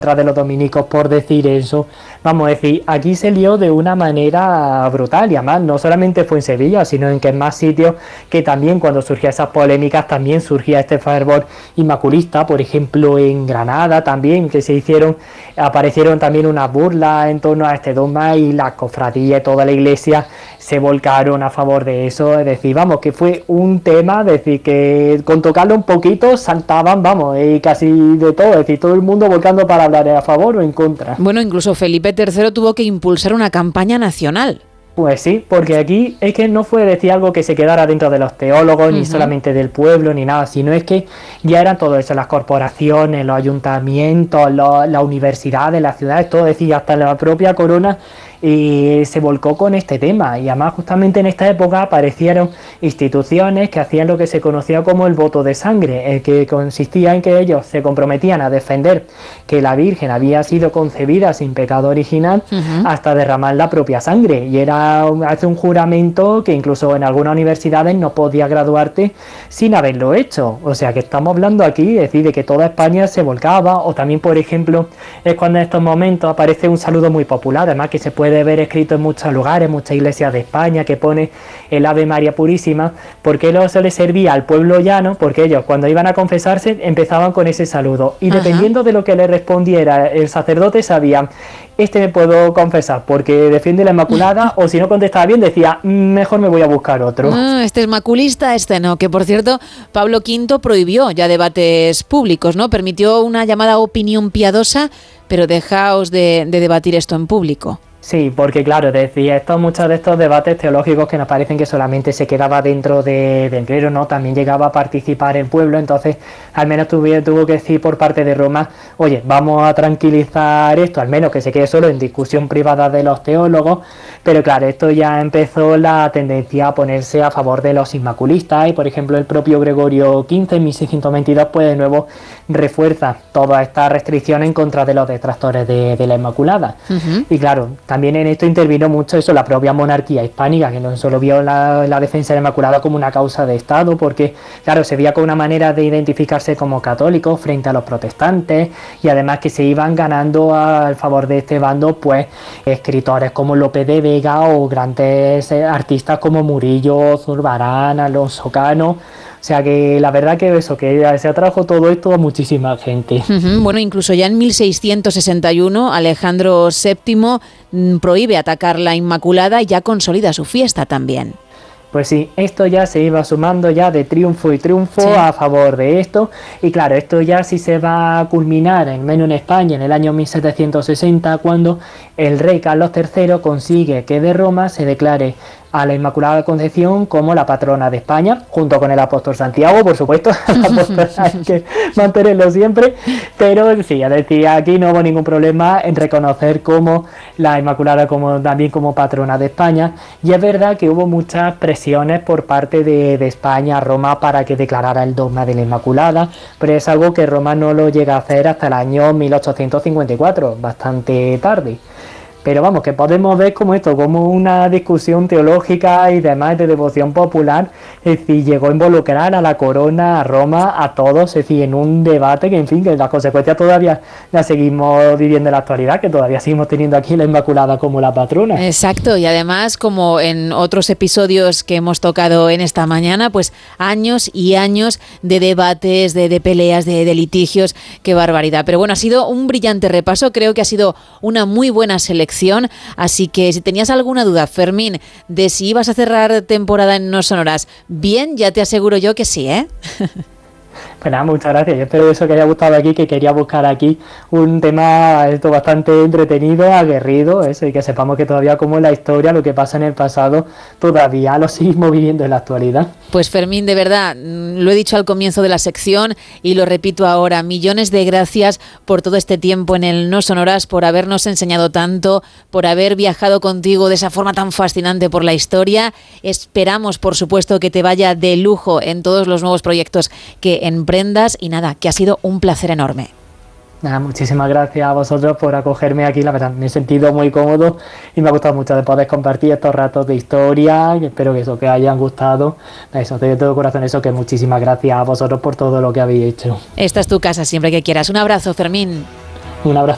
de los dominicos por decir eso. Vamos a decir, aquí se lió de una manera brutal y además no solamente fue en Sevilla, sino en que en más sitios que también cuando surgían esas polémicas también surgía este fervor inmaculista, por ejemplo en Granada también, que aparecieron también unas burlas en torno a este dogma y las cofradías y toda la iglesia se volcaron a favor de eso, es decir, vamos, que fue un tema, es decir, que con tocarlo un poquito saltaban, vamos, y casi de todo, es decir, todo el mundo volcando para hablar a favor o en contra. Bueno, incluso Felipe III tuvo que impulsar una campaña nacional. Pues sí, porque aquí es que no fue decir algo que se quedara dentro de los teólogos, ni solamente del pueblo, ni nada, sino es que ya eran todo eso, las corporaciones, los ayuntamientos, las universidades, las ciudades, todo, es decir, hasta la propia corona se volcó con este tema y además justamente en esta época aparecieron instituciones que hacían lo que se conocía como el voto de sangre, que consistía en que ellos se comprometían a defender que la Virgen había sido concebida sin pecado original hasta derramar la propia sangre, y era hace un juramento que incluso en algunas universidades no podías graduarte sin haberlo hecho, o sea que estamos hablando aquí, es decir, de que toda España se volcaba. O también, por ejemplo, es cuando en estos momentos aparece un saludo muy popular, además que se puede ver escrito en muchos lugares, muchas iglesias de España, que pone el Ave María Purísima, porque eso le servía al pueblo llano, porque ellos cuando iban a confesarse empezaban con ese saludo y dependiendo de lo que le respondiera el sacerdote sabían, este me puedo confesar porque defiende la Inmaculada, o si no contestaba bien decía, mejor me voy a buscar otro. Este es maculista, este no, que por cierto Pablo V prohibió ya debates públicos, ¿no? Permitió una llamada opinión piadosa, pero dejaos de debatir esto en público. Sí, porque claro, decía, muchos de estos debates teológicos que nos parecen que solamente se quedaba dentro del clero, ¿no? También llegaba a participar el pueblo, entonces al menos tuvo que decir por parte de Roma, oye, vamos a tranquilizar esto, al menos que se quede solo en discusión privada de los teólogos, pero claro, esto ya empezó la tendencia a ponerse a favor de los inmaculistas y por ejemplo el propio Gregorio XV en 1622 pues de nuevo refuerza toda esta restricción en contra de los detractores de la Inmaculada. Y claro, también en esto intervino mucho eso, la propia monarquía hispánica, que no solo vio la defensa de la Inmaculada como una causa de Estado, porque claro, se veía como una manera de identificarse como católicos frente a los protestantes, y además que se iban ganando al favor de este bando pues escritores como Lope de Vega o grandes artistas como Murillo, Zurbarán, Alonso Cano. O sea que la verdad que eso, que se atrajo todo esto a muchísima gente. Bueno, incluso ya en 1661 Alejandro VII prohíbe atacar la Inmaculada y ya consolida su fiesta también. Pues sí, esto ya se iba sumando ya de triunfo y triunfo a favor de esto, y claro, esto ya sí se va a culminar, al menos en España, en el año 1760, cuando el rey Carlos III consigue que de Roma se declare a la Inmaculada Concepción como la patrona de España, junto con el apóstol Santiago, por supuesto, el apóstol hay que mantenerlo siempre, pero sí, es decir, aquí no hubo ningún problema en reconocer como la Inmaculada también como patrona de España, y es verdad que hubo muchas presiones por parte de España a Roma para que declarara el dogma de la Inmaculada, pero es algo que Roma no lo llega a hacer hasta el año 1854, bastante tarde. Pero vamos, que podemos ver como esto, como una discusión teológica y demás de devoción popular, es decir, llegó a involucrar a la corona, a Roma, a todos, es decir, en un debate que, en fin, que las consecuencias todavía las seguimos viviendo en la actualidad, que todavía seguimos teniendo aquí la Inmaculada como la patrona. Exacto, y además, como en otros episodios que hemos tocado en esta mañana, pues años y años de debates, de peleas, de litigios, qué barbaridad. Pero bueno, ha sido un brillante repaso, creo que ha sido una muy buena selección. Así que si tenías alguna duda, Fermín, de si ibas a cerrar temporada en No Sonoras, bien, ya te aseguro yo que sí, ¿eh? Pues nada, muchas gracias. Yo espero eso que haya gustado aquí, que quería buscar aquí un tema bastante entretenido, aguerrido, eso, y que sepamos que todavía como en la historia, lo que pasa en el pasado, todavía lo seguimos viviendo en la actualidad. Pues Fermín, de verdad, lo he dicho al comienzo de la sección y lo repito ahora, millones de gracias por todo este tiempo en el No Sonoras, por habernos enseñado tanto, por haber viajado contigo de esa forma tan fascinante por la historia. Esperamos, por supuesto, que te vaya de lujo en todos los nuevos proyectos que emprendas y nada, que ha sido un placer enorme. Nada, muchísimas gracias a vosotros por acogerme aquí, la verdad me he sentido muy cómodo y me ha gustado mucho de poder compartir estos ratos de historia y espero que eso que hayan gustado, eso de todo corazón, eso que muchísimas gracias a vosotros por todo lo que habéis hecho. Esta es tu casa siempre que quieras. Un abrazo, Fermín. Un abrazo.